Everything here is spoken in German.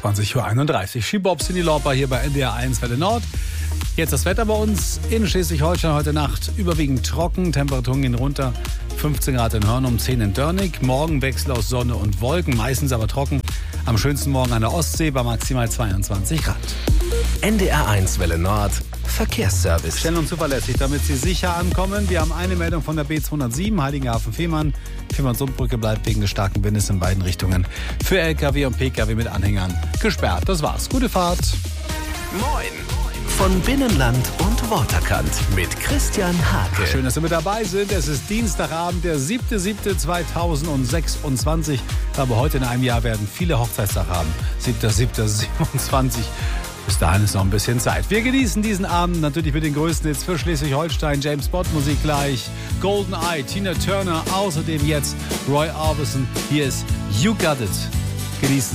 20.31 Uhr. Ski-Bobs in die Lauper hier bei NDR 1 Welle Nord. Jetzt das Wetter bei uns in Schleswig-Holstein. Heute Nacht überwiegend trocken. Temperaturen gehen runter. 15 Grad in Hörnum, 10 in Dörnig. Morgen Wechsel aus Sonne und Wolken, meistens aber trocken. Am schönsten morgen an der Ostsee bei maximal 22 Grad. NDR 1 Welle Nord. Verkehrsservice. Schnell und zuverlässig, damit Sie sicher ankommen. Wir haben eine Meldung von der B207 Heiligenhafen-Fehmarn. Fehmarnsundbrücke bleibt wegen des starken Windes in beiden Richtungen für LKW und PKW mit Anhängern gesperrt. Das war's. Gute Fahrt. Moin. Von Binnenland und Waterkant mit Christian Hake. Schön, dass Sie mit dabei sind. Es ist Dienstagabend, der 7.7.2026. Aber heute in einem Jahr werden viele Hochzeitstage haben. 7.7.27. Bis dahin ist noch ein bisschen Zeit. Wir genießen diesen Abend natürlich mit den größten Hits für Schleswig-Holstein. James Bond Musik gleich. Golden Eye, Tina Turner. Außerdem jetzt Roy Orbison. Hier ist You Got It. Genießen